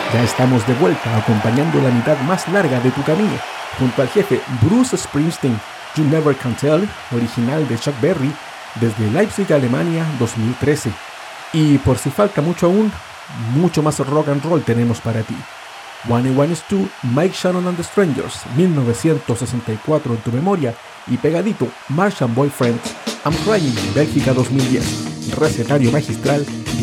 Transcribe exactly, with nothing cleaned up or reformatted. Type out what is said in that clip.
Ya estamos de vuelta acompañando la mitad más larga de tu camino, junto al jefe Bruce Springsteen, You Never Can Tell, original de Chuck Berry, desde Leipzig, Alemania, dos mil trece. Y por si falta mucho aún, mucho más rock and roll tenemos para ti. One and One is Two, Mike Shannon and the Strangers, mil novecientos sesenta y cuatro en tu memoria, y pegadito, Martian Boyfriend, I'm Crying, Bélgica dos mil diez, recetario magistral